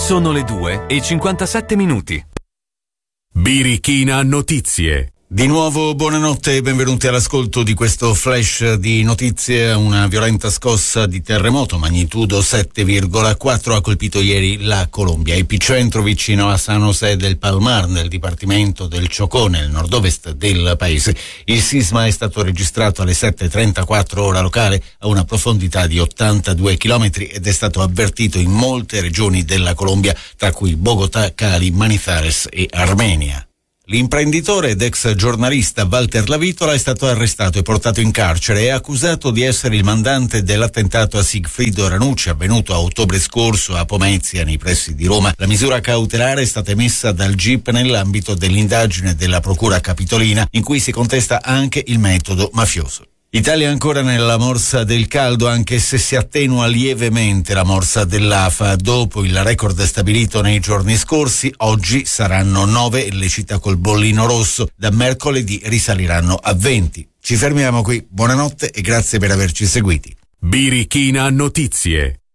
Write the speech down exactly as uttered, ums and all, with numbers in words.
Sono le due e cinquantasette minuti. Birichina Notizie. Di nuovo buonanotte e benvenuti all'ascolto di questo flash di notizie. Una violenta scossa di terremoto magnitudo sette virgola quattro ha colpito ieri la Colombia, epicentro vicino a San José del Palmar, nel dipartimento del Chocó, nel nord-ovest del paese. Il sisma è stato registrato alle sette e trentaquattro ora locale a una profondità di ottantadue chilometri ed è stato avvertito in molte regioni della Colombia, tra cui Bogotà, Cali, Manizales e Armenia. L'imprenditore ed ex giornalista Walter Lavitola è stato arrestato e portato in carcere e accusato di essere il mandante dell'attentato a Sigfrido Ranucci avvenuto a ottobre scorso a Pomezia, nei pressi di Roma. La misura cautelare è stata emessa dal G I P nell'ambito dell'indagine della Procura Capitolina, in cui si contesta anche il metodo mafioso. Italia ancora nella morsa del caldo, anche se si attenua lievemente la morsa dell'A F A. Dopo il record stabilito nei giorni scorsi, oggi saranno nove e le città col bollino rosso. Da mercoledì risaliranno a venti. Ci fermiamo qui. Buonanotte e grazie per averci seguiti. Birichina Notizie.